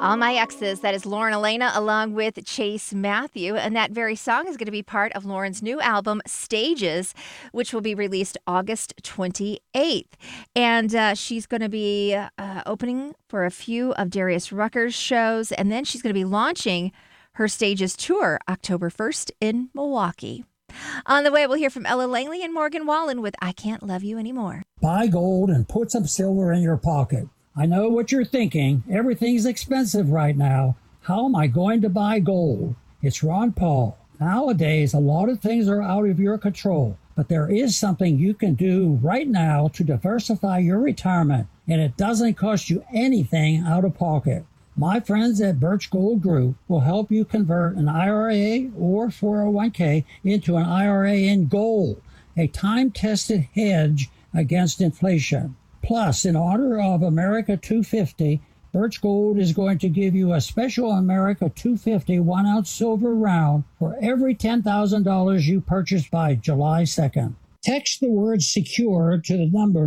All My Exes. That is Lauren Elena along with Chase Matthew. And that very song is going to be part of Lauren's new album, Stages, which will be released August 28th. And she's going to be opening for a few of Darius Rucker's shows. And then she's going to be launching her Stages tour October 1st in Milwaukee. On the way, we'll hear from Ella Langley and Morgan Wallen with I Can't Love You Anymore. Buy gold and put some silver in your pocket. I know what you're thinking. Everything's expensive right now. How am I going to buy gold? It's Ron Paul. Nowadays, a lot of things are out of your control, but there is something you can do right now to diversify your retirement, and it doesn't cost you anything out of pocket. My friends at Birch Gold Group will help you convert an IRA or 401k into an IRA in gold, a time-tested hedge against inflation. Plus, in honor of America 250, Birch Gold is going to give you a special America 250 1-ounce silver round for every $10,000 you purchase by July 2nd. Text the word SECURE to the number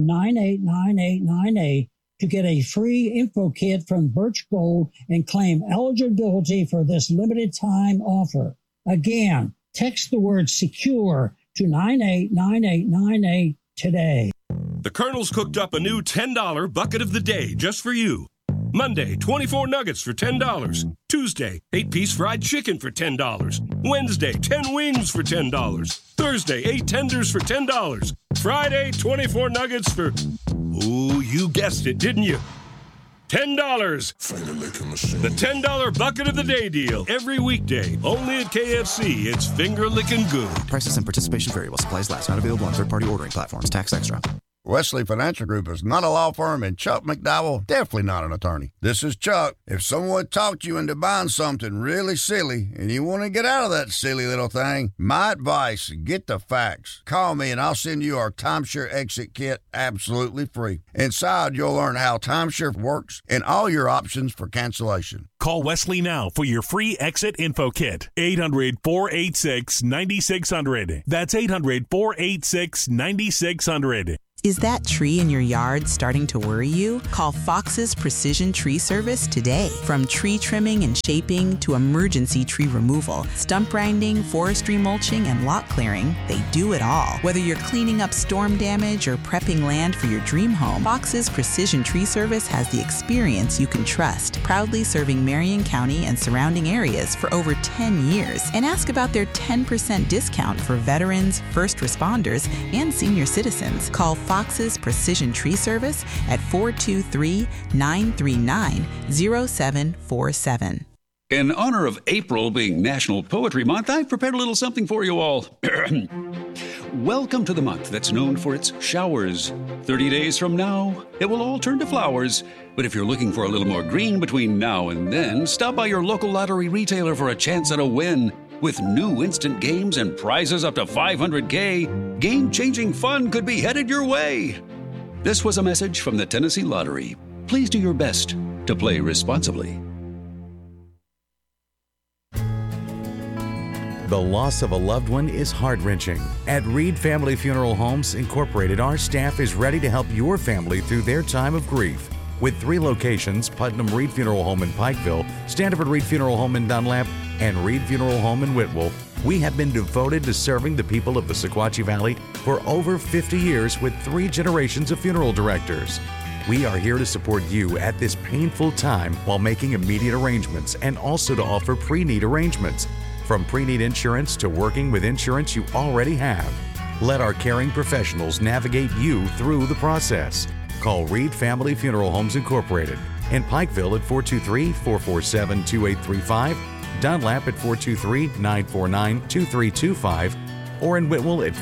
989898 to get a free info kit from Birch Gold and claim eligibility for this limited time offer. Again, text the word SECURE to 989898 today. The Colonel's cooked up a new $10 bucket of the day just for you. Monday, 24 nuggets for $10. Tuesday, 8-piece fried chicken for $10. Wednesday, 10 wings for $10. Thursday, 8 tenders for $10. Friday, 24 nuggets for... Oh, you guessed it, didn't you? $10. The $10 bucket of the day deal. Every weekday, only at KFC. It's finger-licking good. Prices and participation variable. Supplies last. Not available on third-party ordering platforms. Tax extra. Wesley Financial Group is not a law firm, and Chuck McDowell definitely not an attorney. This is Chuck. If someone talked you into buying something really silly and you want to get out of that silly little thing, my advice, get the facts. Call me and I'll send you our timeshare exit kit absolutely free. Inside, you'll learn how timeshare works and all your options for cancellation. Call Wesley now for your free exit info kit. 800-486-9600. That's 800-486-9600. Is that tree in your yard starting to worry you? Call Fox's Precision Tree Service today. From tree trimming and shaping to emergency tree removal, stump grinding, forestry mulching, and lot clearing, they do it all. Whether you're cleaning up storm damage or prepping land for your dream home, Fox's Precision Tree Service has the experience you can trust, proudly serving Marion County and surrounding areas for over 10 years. And ask about their 10% discount for veterans, first responders, and senior citizens. Call Fox's Precision Tree Service at 423-939-0747. In honor of April being National Poetry Month, I've prepared a little something for you all. Welcome to the month that's known for its showers. 30 days from now, it will all turn to flowers. But if you're looking for a little more green between now and then, stop by your local lottery retailer for a chance at a win. With new instant games and prizes up to $500K, game-changing fun could be headed your way. This was a message from the Tennessee Lottery. Please do your best to play responsibly. The loss of a loved one is heart-wrenching. At Reed Family Funeral Homes Incorporated, our staff is ready to help your family through their time of grief. With 3 locations, Putnam Reed Funeral Home in Pikeville, Standiford Reed Funeral Home in Dunlap, and Reed Funeral Home in Whitwell, we have been devoted to serving the people of the Sequatchie Valley for over 50 years with 3 generations of funeral directors. We are here to support you at this painful time while making immediate arrangements and also to offer pre-need arrangements. From pre-need insurance to working with insurance you already have. Let our caring professionals navigate you through the process. Call Reed Family Funeral Homes Incorporated in Pikeville at 423-447-2835, Dunlap at 423-949-2325, or in Whitwell at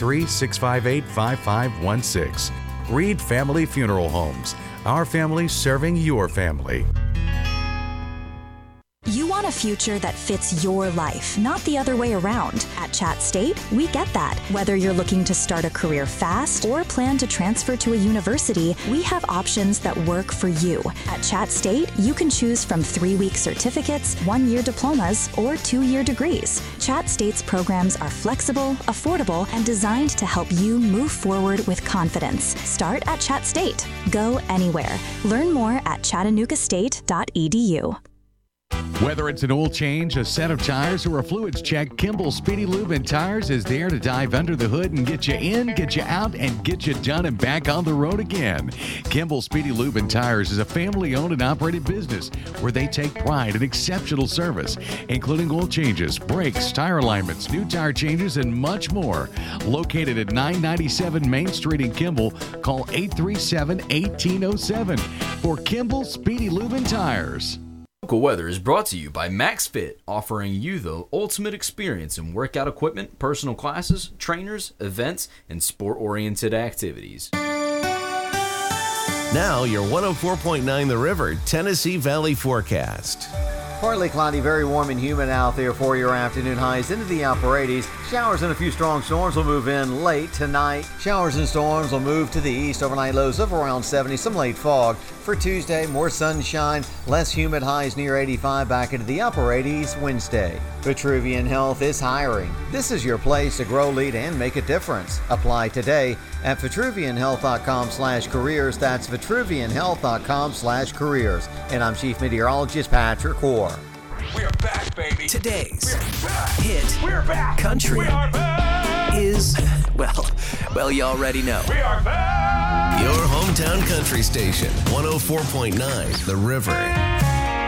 423-658-5516. Reed Family Funeral Homes. Our family serving your family. You want to a future that fits your life, not the other way around. At Chat State, we get that. Whether you're looking to start a career fast or plan to transfer to a university, we have options that work for you. At Chat State, you can choose from 3-week certificates, 1-year diplomas, or 2-year degrees. Chat State's programs are flexible, affordable, and designed to help you move forward with confidence. Start at Chat State. Go anywhere. Learn more at chattanoogastate.edu. Whether it's an oil change, a set of tires, or a fluids check, Kimball Speedy Lube and Tires is there to dive under the hood and get you in, get you out, and get you done and back on the road again. Kimball Speedy Lube and Tires is a family-owned and operated business where they take pride in exceptional service, including oil changes, brakes, tire alignments, new tire changes, and much more. Located at 997 Main Street in Kimball, call 837-1807 for Kimball Speedy Lube and Tires. Local Weather is brought to you by MaxFit, offering you the ultimate experience in workout equipment, personal classes, trainers, events, and sport-oriented activities. Now your 104.9 The River Tennessee Valley forecast. Partly cloudy, very warm and humid out there for your afternoon highs into the upper 80s. Showers and a few strong storms will move in late tonight. Showers and storms will move to the east. Overnight lows of around 70, some late fog. For Tuesday, more sunshine, less humid, highs near 85, back into the upper 80s Wednesday. Vitruvian Health is hiring. This is your place to grow, lead, and make a difference. Apply today at vitruvianhealth.com/careers. That's vitruvianhealth.com/careers. And I'm Chief Meteorologist Patrick Hoare. We're back, baby. Today's hit We're back. Country We are back. Is, well, you already know. We are back. Your hometown country station, 104.9 The River.